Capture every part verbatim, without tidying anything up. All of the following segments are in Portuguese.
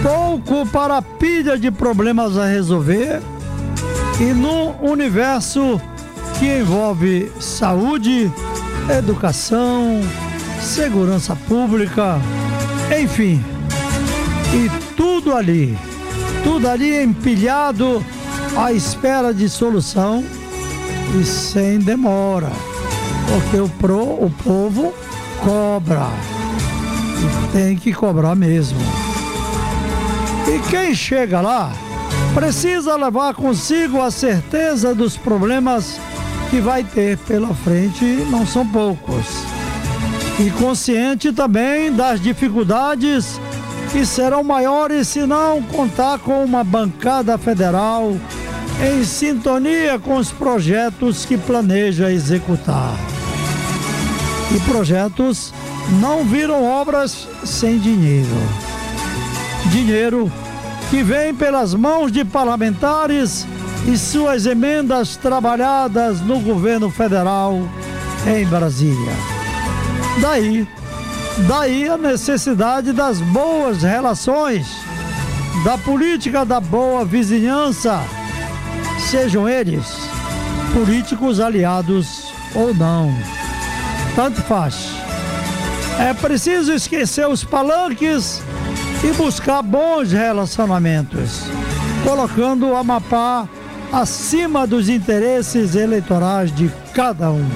pouco para a pilha de problemas a resolver e num universo que envolve saúde, educação, segurança pública, enfim, e tudo ali, tudo ali empilhado à espera de solução e sem demora, porque o, pro, o povo cobra e tem que cobrar mesmo. E quem chega lá precisa levar consigo a certeza dos problemas que vai ter pela frente, não são poucos. E consciente também das dificuldades que serão maiores se não contar com uma bancada federal em sintonia com os projetos que planeja executar. E projetos não viram obras sem dinheiro. Dinheiro que vem pelas mãos de parlamentares e suas emendas trabalhadas no governo federal em Brasília. Daí, daí a necessidade das boas relações, da política da boa vizinhança, sejam eles políticos aliados ou não. Tanto faz. É preciso esquecer os palanques e buscar bons relacionamentos, colocando o Amapá acima dos interesses eleitorais de cada um.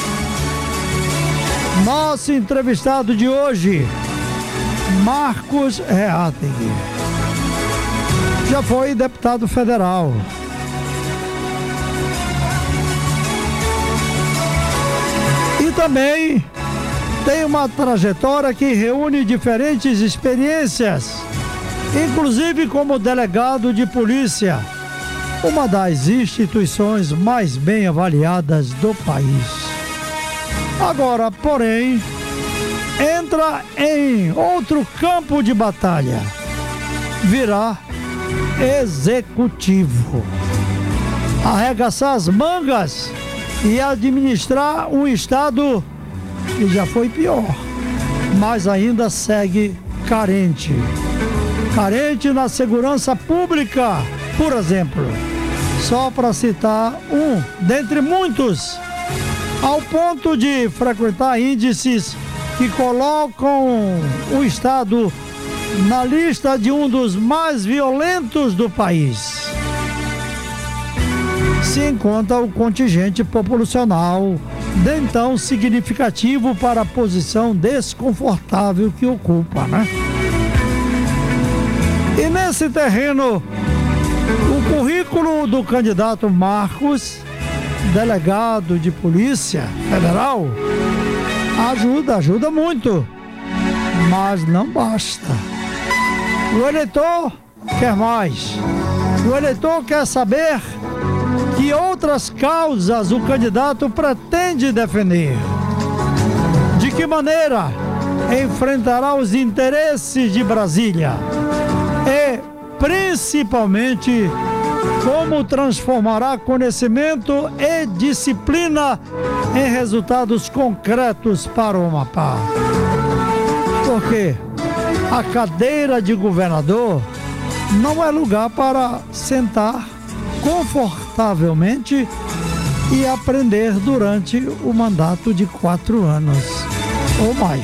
Nosso entrevistado de hoje, Marcos Rehategui, já foi deputado federal. E também tem uma trajetória que reúne diferentes experiências, inclusive como delegado de polícia, uma das instituições mais bem avaliadas do país. Agora, porém, entra em outro campo de batalha, virá executivo, arregaçar as mangas e administrar um estado que já foi pior, mas ainda segue carente. Carente na segurança pública, por exemplo, só para citar um dentre muitos, ao ponto de frequentar índices que colocam o estado na lista de um dos mais violentos do país. Se encontra o contingente populacional de então significativo para a posição desconfortável que ocupa, né? E nesse terreno, o currículo do candidato Marcos, delegado de polícia federal, ajuda, ajuda muito, mas não basta. O eleitor quer mais. O eleitor quer saber que outras causas o candidato pretende defender. De que maneira enfrentará os interesses de Brasília? E, principalmente, como transformará conhecimento e disciplina em resultados concretos para o Amapá. Porque a cadeira de governador não é lugar para sentar confortavelmente e aprender durante o mandato de quatro anos ou mais.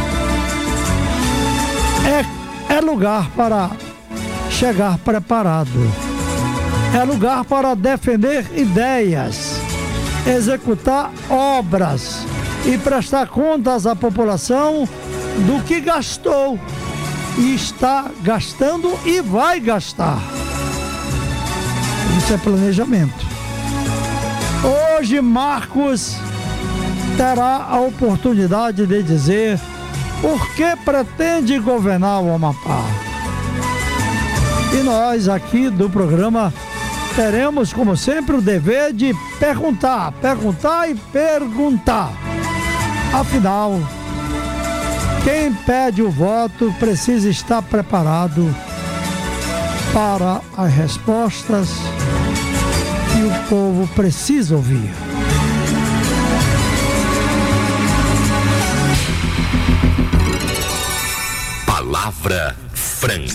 É, é lugar para chegar preparado. É lugar para defender ideias, executar obras e prestar contas à população do que gastou e está gastando e vai gastar. Isso é planejamento. Hoje, Marcos terá a oportunidade de dizer por que pretende governar o Amapá. E nós aqui do programa teremos, como sempre, o dever de perguntar, perguntar e perguntar. Afinal, quem pede o voto precisa estar preparado para as respostas que o povo precisa ouvir. Palavra Franca.